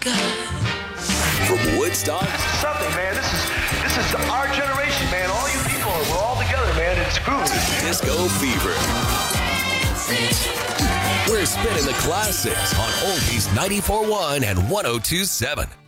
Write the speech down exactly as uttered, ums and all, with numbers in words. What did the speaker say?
sky. From Woodstock. This is something, man. This is this is our generation, man. All you people, we're all together, man. It's groovy. Disco Fever. We're spinning the classics on Oldies ninety-four point one and one oh two point seven.